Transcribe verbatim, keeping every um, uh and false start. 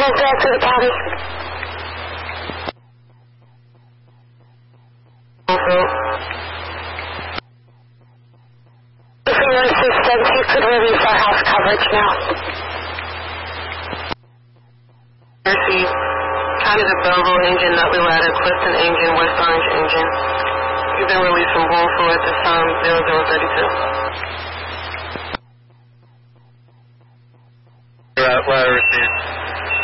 Let's go to the county. If your assistance, you could release our house coverage now. Mercy, County of Belleville engine, Nutley Ladder, Clifton engine, West Orange engine. You've been released from Bullful at this time, zero zero thirty-two. Ladder received.